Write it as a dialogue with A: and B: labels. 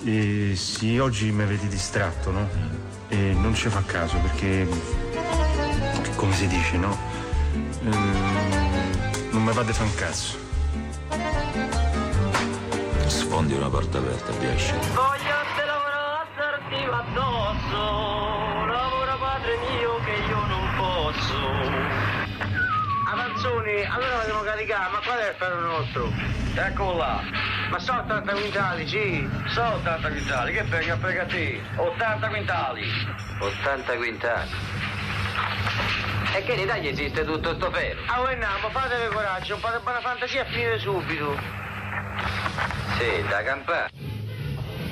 A: Sì, oggi mi avete distratto, no? E non ci fa caso perché, come si dice, no? Non mi fate fa un cazzo.
B: Sfondi una porta aperta, riesci.
C: Voglio te lavorare a starti addosso, lavora padre mio che io non posso. Avanzoni, allora la devo caricare, ma qual è il ferro nostro? Eccolo là. Ma sono 80 quintali, sì. Sono 80 quintali, che frega a te? 80 quintali. 80 quintali. E che in Italia esiste tutto sto ferro? Ah, voi andiamo, fatevi coraggio, un po' di buona fantasia e finire subito. Sì, da campare.